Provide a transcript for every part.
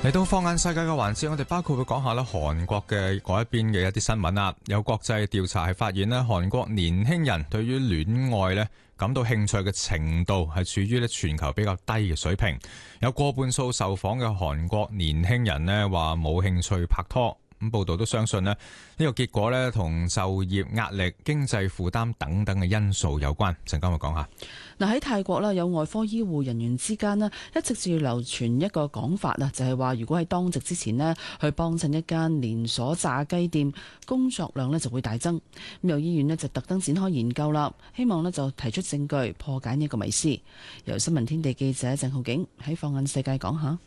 嚟到放眼世界嘅環節，我哋包括會講下咧韓國嘅嗰一邊嘅一啲新聞啦。有國際調查係發現咧，韓國年輕人對於戀愛咧感到興趣嘅程度係處於咧全球比較低嘅水平。有過半數受訪嘅韓國年輕人咧話冇興趣拍拖。咁報道都相信咧呢個結果咧同就業壓力、經濟負擔等等嘅因素有關。陣間我講下。 嗱，喺泰國啦，有外科醫護人員之間咧一直住流傳一個講法啊，就係話如果喺當值之前咧去幫襯一間連鎖炸雞店，工作量咧就會大增。咁有醫院咧就特登展開研究啦，希望咧就提出證據破解呢一個迷思。由新聞天地記者鄭浩景喺放眼世界講下。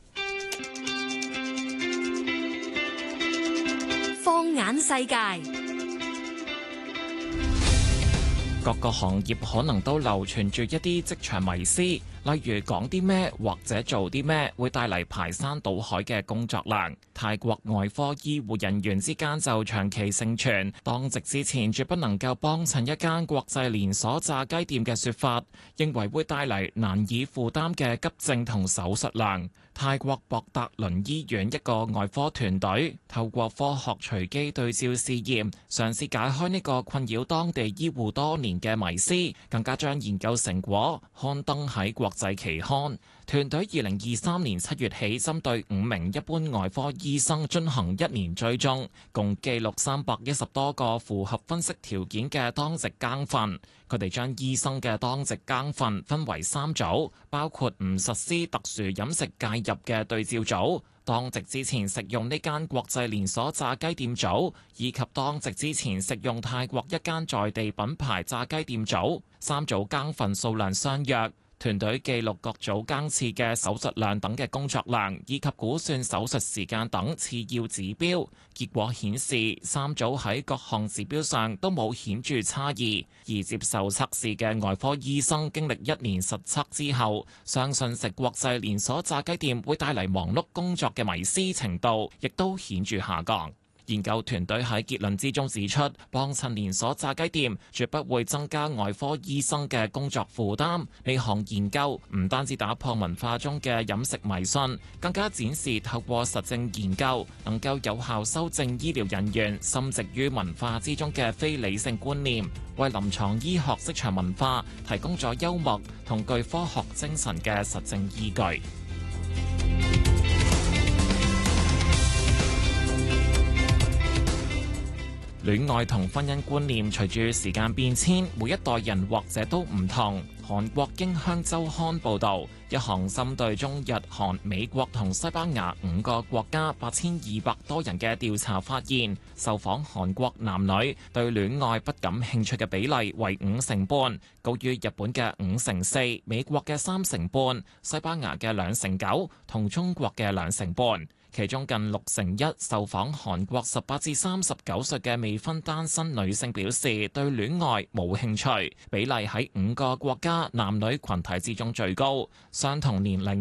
放眼世界， 各個行業可能都流傳住一啲職場迷思，例如講啲咩或者做啲咩會帶嚟排山倒海嘅工作量。泰國外科醫護人員之間就長期盛傳，當值之前絕不能夠幫襯一間國際連鎖炸雞店嘅說法，認為會帶嚟難以負擔嘅急症同手術量。泰國博達倫醫院一個外科團隊透過科學隨機對照試驗，嘗試解開呢個困擾當地醫護多年嘅迷思，更加將研究成果刊登喺國際期刊。團隊2023年7月起，針對5名一般外科醫生進行1年追蹤，共記錄310多個符合分析條件嘅當值更訓。佢哋將醫生嘅當值更訓分為3組，包括唔實施特殊飲食介入嘅對照組、當值之前食用呢間國際連鎖炸雞店組，以及當值之前食用泰國一間在地品牌炸雞店組。3組更訓數量相若。團隊記錄各組更次嘅手術量等嘅工作量，以及估算手術時間等次要指標。結果顯示，3組喺各項指標上都冇顯著差異。而接受測試嘅外科醫生經歷1年實測之後，相信食國際連鎖炸雞店會帶嚟忙碌工作嘅迷思程度，亦都顯著下降。研究團隊喺結論之中指出，幫襯連鎖炸雞店絕不會增加外科醫生嘅工作負擔。呢項研究唔單止打破文化中嘅飲食迷信，更加展示透過實證研究，能夠有效修正醫療人員深植於文化之中嘅非理性觀念，為臨床醫學職場文化提供咗幽默同具科學精神嘅實證依據。戀愛同婚姻觀念隨住時間變遷，每一代人或者都唔同。韓國京鄉週刊報導，一項針對中日韓美國同西班牙5個國家8200多人嘅調查發現，受訪韓國男女對戀愛不感興趣嘅比例為5.5%，高於日本嘅4%，美國嘅3.5%，西班牙嘅2.9%，同中國嘅2.5%。其中近1/6受訪韓國18至39歲嘅未婚單身女性表示對戀愛冇興趣，比例喺5個國家男女群體之中最高。相同年齡